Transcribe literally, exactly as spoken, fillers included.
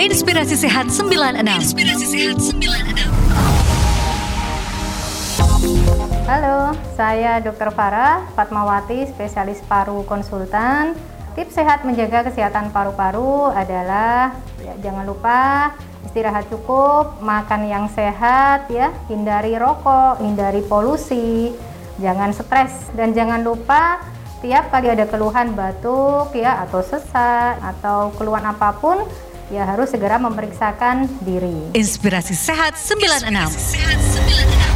Inspirasi Sehat sembilan puluh enam. Inspirasi Sehat sembilan puluh enam. Halo, saya dokter Farah Fatmawati, spesialis paru konsultan. Tips sehat menjaga kesehatan paru-paru adalah ya, jangan lupa istirahat cukup, makan yang sehat ya, hindari rokok, hindari polusi, jangan stres, dan jangan lupa tiap kali ada keluhan batuk ya atau sesak atau keluhan apapun ya harus segera memeriksakan diri. Inspirasi Sehat sembilan puluh enam. Inspirasi Sehat sembilan puluh enam.